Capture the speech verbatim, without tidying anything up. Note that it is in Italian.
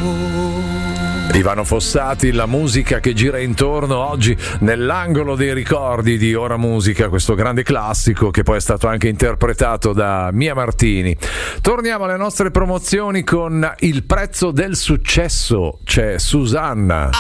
Ivano Fossati, la musica che gira intorno oggi nell'angolo dei ricordi di Ora Musica, questo grande classico che poi è stato anche interpretato da Mia Martini. Torniamo alle nostre promozioni con il prezzo del successo. C'è Susanna.